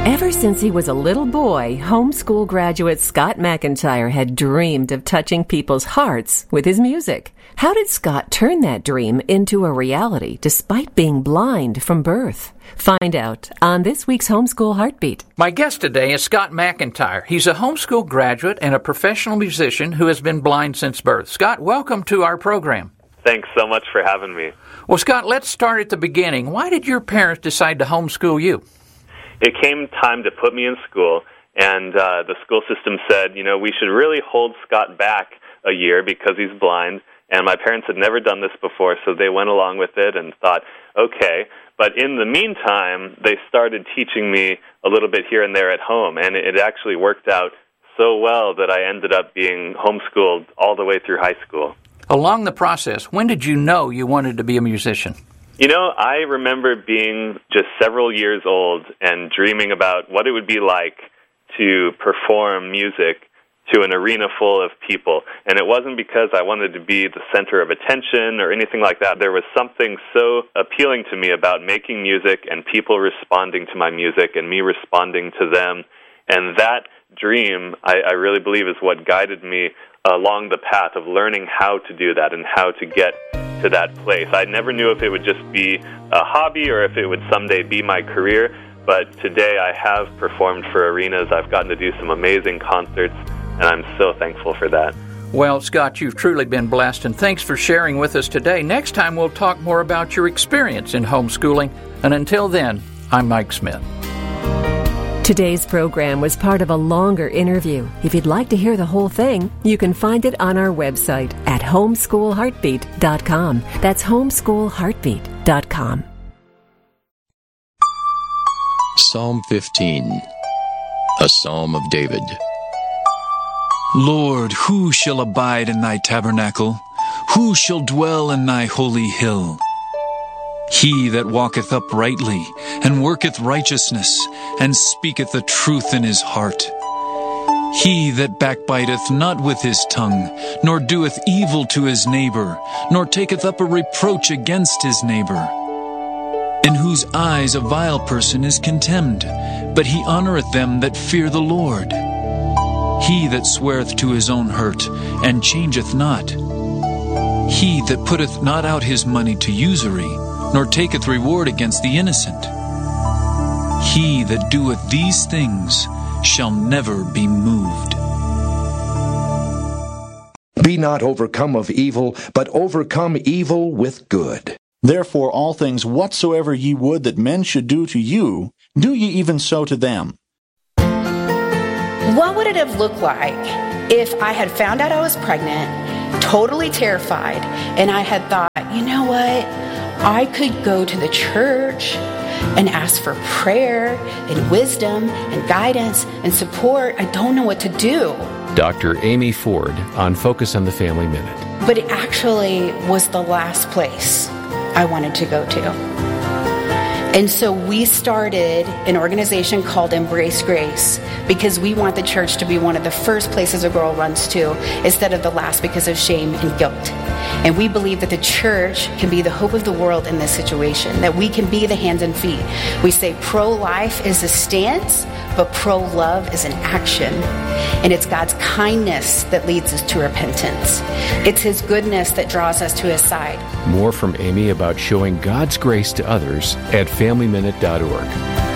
Ever since he was a little boy, homeschool graduate Scott McIntyre had dreamed of touching people's hearts with his music. How did Scott turn that dream into a reality despite being blind from birth? Find out on this week's Homeschool Heartbeat. My guest today is Scott McIntyre. He's a homeschool graduate and a professional musician who has been blind since birth. Scott, welcome to our program. Thanks so much for having me. Well, Scott, let's start at the beginning. Why did your parents decide to homeschool you? It came time to put me in school, and the school system said, we should really hold Scott back a year because he's blind, and my parents had never done this before, so they went along with it and thought, okay. But in the meantime, they started teaching me a little bit here and there at home, and it actually worked out so well that I ended up being homeschooled all the way through high school. Along the process, when did you know you wanted to be a musician? I remember being just several years old and dreaming about what it would be like to perform music to an arena full of people. And it wasn't because I wanted to be the center of attention or anything like that. There was something so appealing to me about making music and people responding to my music and me responding to them. And that dream, I really believe, is what guided me along the path of learning how to do that and how to get to that place. I never knew if it would just be a hobby or if it would someday be my career, but today I have performed for arenas. I've gotten to do some amazing concerts, and I'm so thankful for that. Well, Scott, you've truly been blessed, and thanks for sharing with us today. Next time we'll talk more about your experience in homeschooling, and until then, I'm Mike Smith. Today's program was part of a longer interview. If you'd like to hear the whole thing, you can find it on our website at homeschoolheartbeat.com. That's homeschoolheartbeat.com. Psalm 15, a psalm of David. Lord, who shall abide in thy tabernacle? Who shall dwell in thy holy hill? He that walketh uprightly, and worketh righteousness, and speaketh the truth in his heart. He that backbiteth not with his tongue, nor doeth evil to his neighbor, nor taketh up a reproach against his neighbor. In whose eyes a vile person is contemned, but he honoureth them that fear the Lord. He that sweareth to his own hurt, and changeth not. He that putteth not out his money to usury, nor taketh reward against the innocent. He that doeth these things shall never be moved. Be not overcome of evil, but overcome evil with good. Therefore all things whatsoever ye would that men should do to you, do ye even so to them. What would it have looked like if I had found out I was pregnant, totally terrified, and I had thought, you know what? I could go to the church and ask for prayer and wisdom and guidance and support. I don't know what to do. Dr. Amy Ford on Focus on the Family Minute. But it actually was the last place I wanted to go to. And so we started an organization called Embrace Grace because we want the church to be one of the first places a girl runs to instead of the last because of shame and guilt. And we believe that the church can be the hope of the world in this situation, that we can be the hands and feet. We say pro-life is a stance, but pro-love is an action. And it's God's kindness that leads us to repentance. It's His goodness that draws us to His side. More from Amy about showing God's grace to others at FamilyMinute.org.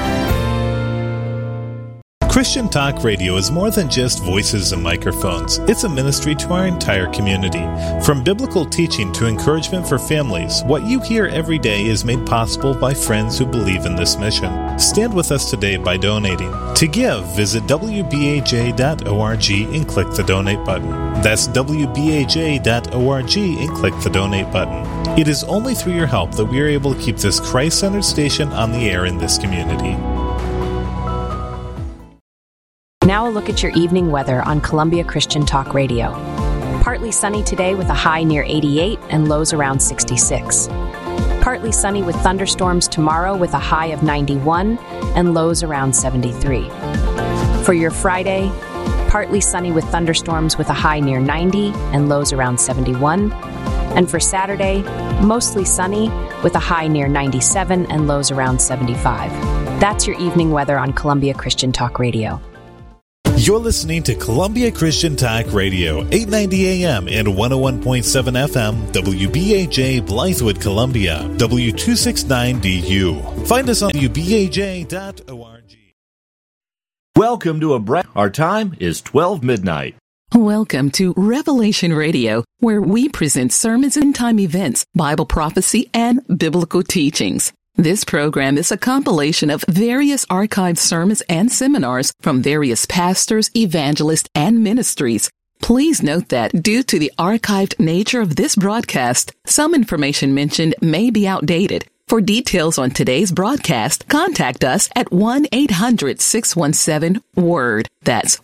Christian Talk Radio is more than just voices and microphones. It's a ministry to our entire community. From biblical teaching to encouragement for families, what you hear every day is made possible by friends who believe in this mission. Stand with us today by donating. To give, visit WBAJ.org and click the donate button. That's WBAJ.org and click the donate button. It is only through your help that we are able to keep this Christ-centered station on the air in this community. Now a look at your evening weather on Columbia Christian Talk Radio. Partly sunny today with a high near 88 and lows around 66. Partly sunny with thunderstorms tomorrow with a high of 91 and lows around 73. For your Friday, partly sunny with thunderstorms with a high near 90 and lows around 71. And for Saturday, mostly sunny with a high near 97 and lows around 75. That's your evening weather on Columbia Christian Talk Radio. You're listening to Columbia Christian Talk Radio, 890 AM and 101.7 FM, WBAJ Blythewood, Columbia, W269DU. Find us on WBAJ.org. Welcome to our time is 12 midnight. Welcome to Revelation Radio, where we present sermons and time events, Bible prophecy, and biblical teachings. This program is a compilation of various archived sermons and seminars from various pastors, evangelists, and ministries. Please note that due to the archived nature of this broadcast, some information mentioned may be outdated. For details on today's broadcast, contact us at 1-800-617-WORD. That's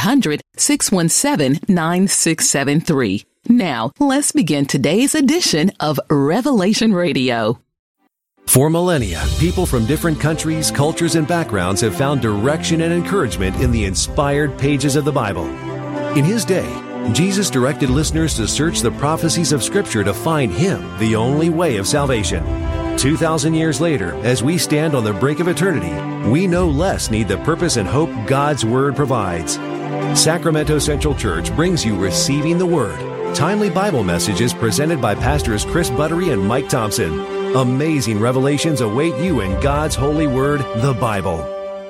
1-800-617-9673. Now, let's begin today's edition of Revelation Radio. For millennia, people from different countries, cultures, and backgrounds have found direction and encouragement in the inspired pages of the Bible. In his day, Jesus directed listeners to search the prophecies of Scripture to find Him, the only way of salvation. 2,000 years later, as we stand on the brink of eternity, we no less need the purpose and hope God's Word provides. Sacramento Central Church brings you Receiving the Word, timely Bible messages presented by Pastors Chris Buttery and Mike Thompson. Amazing revelations await you in God's holy word, the Bible.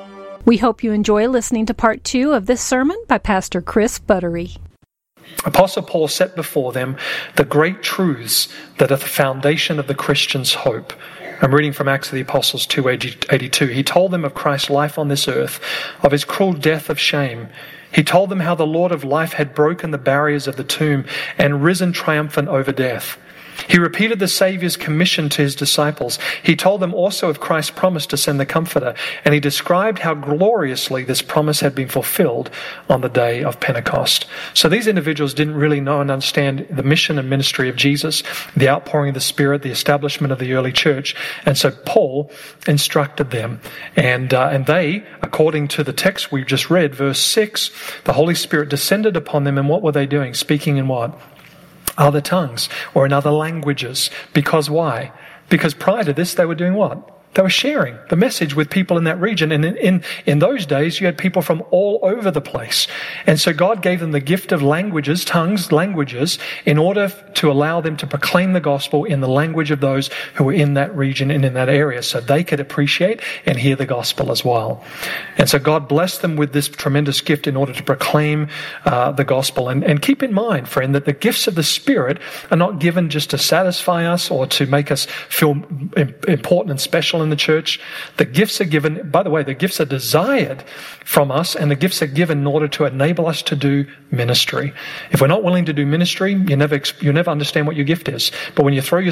We hope you enjoy listening to part 2 of this sermon by Pastor Chris Buttery. Apostle Paul set before them the great truths that are the foundation of the Christian's hope. I'm reading from Acts of the Apostles 2:82. He told them of Christ's life on this earth, of his cruel death of shame. He told them how the Lord of life had broken the barriers of the tomb and risen triumphant over death. He repeated the Saviour's commission to his disciples. He told them also of Christ's promise to send the Comforter, and he described how gloriously this promise had been fulfilled on the day of Pentecost. So these individuals didn't really know and understand the mission and ministry of Jesus, the outpouring of the Spirit, the establishment of the early church, and so Paul instructed them. And they, according to the text we just read, verse 6, the Holy Spirit descended upon them, and what were they doing? Speaking in what? Other tongues or in other languages. Because why? Because prior to this, they were doing what? They were sharing the message with people in that region. And in those days, you had people from all over the place. And so God gave them the gift of languages, tongues, languages, in order to allow them to proclaim the gospel in the language of those who were in that region and in that area, so they could appreciate and hear the gospel as well. And so God blessed them with this tremendous gift in order to proclaim the gospel. And keep in mind, friend, that the gifts of the Spirit are not given just to satisfy us or to make us feel important and special in the church. The gifts are given, by the way, the gifts are desired from us, and the gifts are given in order to enable us to do ministry. If we're not willing to do ministry, you never understand what your gift is. But when you throw your